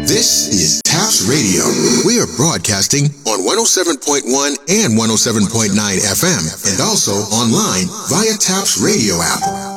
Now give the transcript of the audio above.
This is TAPS Radio. We are broadcasting on 107.1 and 107.9 FM and also online via TAPS Radio app.